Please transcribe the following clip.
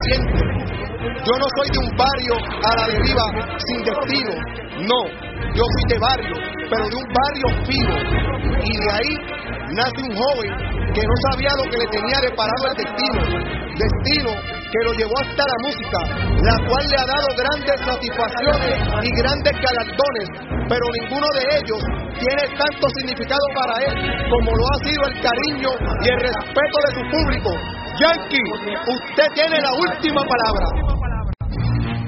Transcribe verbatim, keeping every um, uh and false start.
siento. Yo no soy de un barrio a la deriva sin destino, no. Yo soy de barrio, pero de un barrio fijo. Y de ahí nace un joven que no sabía lo que le tenía deparado el destino. Destino que lo llevó hasta la música, la cual le ha dado grandes satisfacciones y grandes galardones, pero ninguno de ellos tiene tanto significado para él como lo ha sido el cariño y el respeto de su público. Yankee, usted tiene la última palabra.